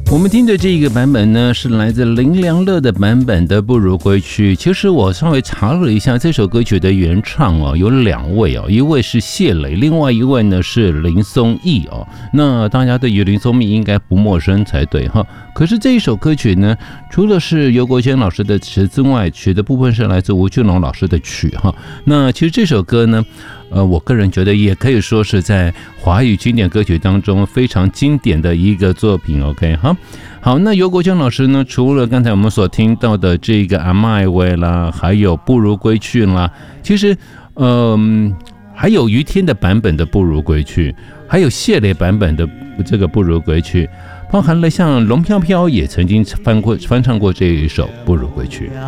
我们听的这个版本呢，是来自林良乐的版本的《不如归去》。其实我稍微查了一下，这首歌曲的原唱哦，有2位哦，一位是谢磊，另外一位呢是林松义哦。那大家对于林松义应该不陌生才对哈。可是这一首歌曲呢，除了是游国谦老师的词之外，曲的部分是来自吴俊龙老师的曲哈。那其实这首歌呢，我个人觉得也可以说是在华语经典歌曲当中非常经典的一个作品。OK 哈，好，那游国谦老师呢，除了刚才我们所听到的这个《阿麦威》啦，还有《不如归去》啦，其实还有于天的版本的《不如归去》，还有谢磊版本的这个《不如归去》，包含了像龙飘飘也曾经翻唱过这一首《不如归去》。